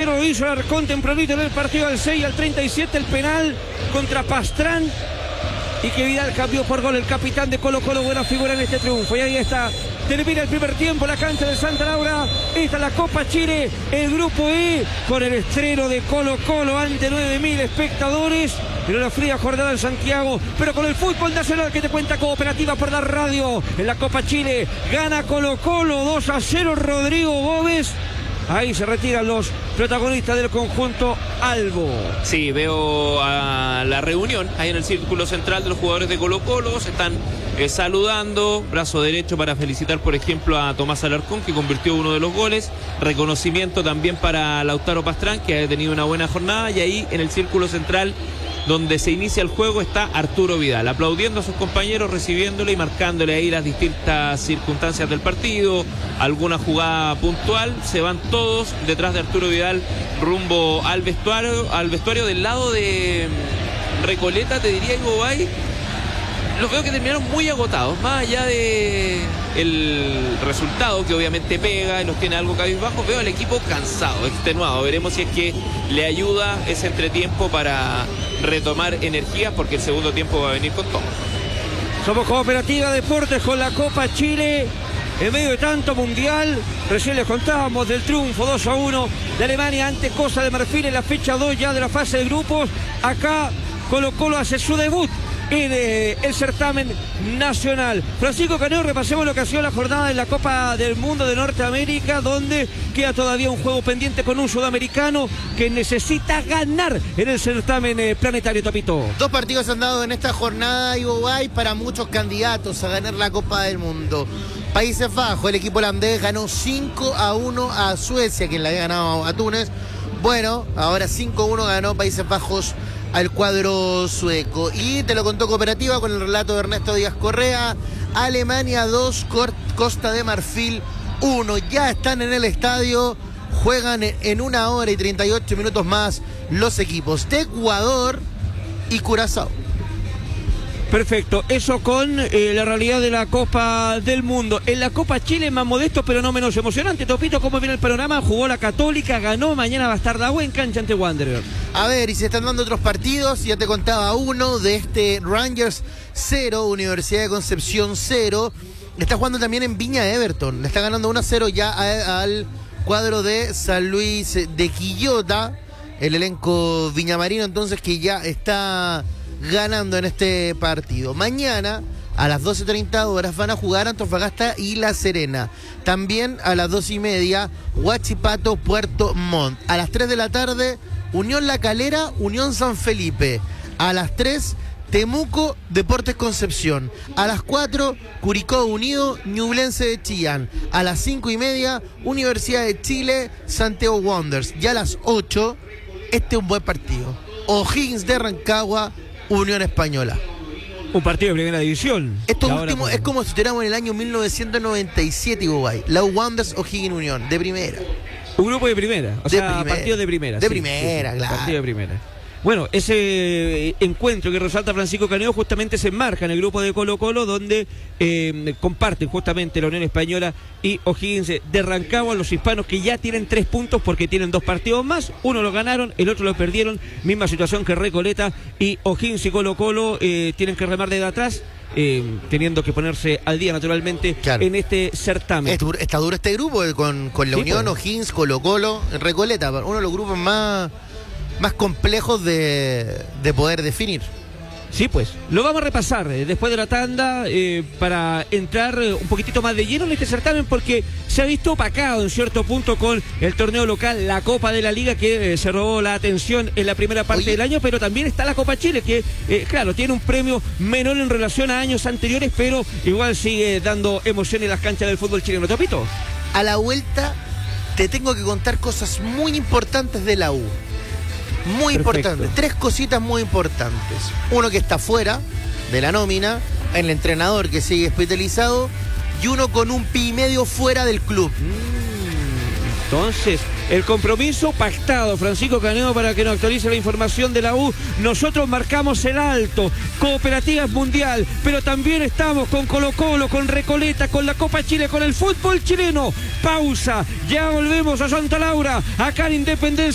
0 hizo Alarcón tempranito en el partido al 6 al 37, el penal contra Pastrán. Y que Vidal cambió por gol, el capitán de Colo Colo, buena figura en este triunfo. Y ahí está, termina el primer tiempo, la cancha de Santa Laura. Esta es la Copa Chile, el grupo E, con el estreno de Colo Colo ante 9.000 espectadores. En una fría jornada en Santiago, pero con el fútbol nacional que te cuenta Cooperativa por la radio. En la Copa Chile, gana Colo Colo 2-0, Rodrigo Gómez. Ahí se retiran los protagonistas del conjunto albo. Sí, veo a la reunión ahí en el círculo central de los jugadores de Colo Colo. Se están saludando, brazo derecho para felicitar, por ejemplo, a Tomás Alarcón, que convirtió uno de los goles. Reconocimiento también para Lautaro Pastrán, que ha tenido una buena jornada. Y ahí en el círculo central, donde se inicia el juego, está Arturo Vidal, aplaudiendo a sus compañeros, recibiéndole y marcándole ahí las distintas circunstancias del partido, alguna jugada puntual. Se van todos detrás de Arturo Vidal rumbo al vestuario del lado de Recoleta, te diría, Ivo Bay. Los veo que terminaron muy agotados, más allá de el resultado, que obviamente pega y los tiene algo cabizbajos. Veo al equipo cansado, extenuado. Veremos si es que le ayuda ese entretiempo para retomar energías, porque el segundo tiempo va a venir con todo. Somos Cooperativa Deportes con la Copa Chile en medio de tanto mundial. Recién les contábamos del triunfo 2-1 de Alemania ante Costa de Marfil en la fecha 2 ya de la fase de grupos. Acá Colo Colo hace su debut en el certamen nacional. Francisco Caneo, repasemos lo que ha sido la jornada en la Copa del Mundo de Norteamérica, donde queda todavía un juego pendiente con un sudamericano que necesita ganar en el certamen planetario, Topito. 2 partidos han dado en esta jornada, Ivo Bay, para muchos candidatos a ganar la Copa del Mundo. Países Bajos, el equipo holandés ganó 5-1 a Suecia, quien le había ganado a Túnez. Bueno, ahora 5-1 ganó Países Bajos al cuadro sueco. Y te lo contó Cooperativa con el relato de Ernesto Díaz Correa. Alemania 2, Costa de Marfil 1. Ya están en el estadio. Juegan en 1 hora y 38 minutos más los equipos de Ecuador y Curazao. Perfecto, eso con la realidad de la Copa del Mundo. En la Copa Chile, más modesto pero no menos emocionante. Topito, ¿cómo viene el panorama? Jugó la Católica, ganó, mañana va a estar la U en cancha ante Wanderers. A ver, y se están dando otros partidos. Ya te contaba uno de este Rangers 0, Universidad de Concepción 0. Está jugando también en Viña Everton. Le está ganando 1-0 ya al cuadro de San Luis de Quillota. El elenco viñamarino, entonces, que ya está ganando en este partido. Mañana a las 12:30 horas van a jugar Antofagasta y La Serena. También a las 2:30 Huachipato, Puerto Montt. A las 3 de la tarde Unión La Calera, Unión San Felipe. A las 3 Temuco, Deportes Concepción. A las 4 Curicó Unido, Ñublense de Chillán. A las 5:30 Universidad de Chile, Santiago Wanderers. Y a las 8, este es un buen partido, O'Higgins de Rancagua, Unión Española. Un partido de primera división. Esto último es como si estuviéramos en el año 1997, Iguay. La Wanderers, O'Higgins, Unión, de primera. Un grupo de primera, o sea, primera. Partido de primera. De primera, claro. Partido de primera. Bueno, ese encuentro que resalta Francisco Caneo justamente se enmarca en el grupo de Colo Colo, donde comparten justamente la Unión Española y O'Higgins de Rancagua, los hispanos que ya tienen 3 puntos porque tienen 2 partidos más. Uno lo ganaron, el otro lo perdieron. Misma situación que Recoleta, y O'Higgins y Colo Colo tienen que remar desde atrás, teniendo que ponerse al día naturalmente, claro, en este certamen. Está duro este grupo con la sí, Unión, pues. O'Higgins, Colo Colo, Recoleta, uno de los grupos más complejos de poder definir. Sí, pues, lo vamos a repasar después de la tanda para entrar un poquitito más de lleno en este certamen, porque se ha visto opacado en cierto punto con el torneo local, la Copa de la Liga, que se robó la atención en la primera parte del año, pero también está la Copa Chile, que claro, tiene un premio menor en relación a años anteriores, pero igual sigue dando emoción en las canchas del fútbol chileno. ¿Topito? A la vuelta te tengo que contar cosas muy importantes de la U. Muy importante, 3 cositas muy importantes. Uno que está fuera de la nómina, el entrenador que sigue hospitalizado, y uno con un pi y medio fuera del club. Entonces, el compromiso pactado, Francisco Caneo, para que nos actualice la información de la U. Nosotros marcamos el alto. Cooperativa es mundial, pero también estamos con Colo Colo, con Recoleta, con la Copa Chile, con el fútbol chileno. Pausa, ya volvemos a Santa Laura, acá en Independencia.